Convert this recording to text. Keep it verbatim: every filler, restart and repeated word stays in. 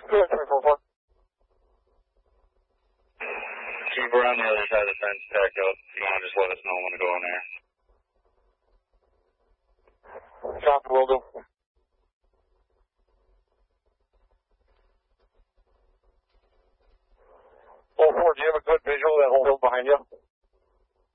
Good, three four four. Keep around the other side of the fence, back up. If you want to just let us know when to go in there. Copy, will do. oh four, do you have a good visual of that whole hill behind you?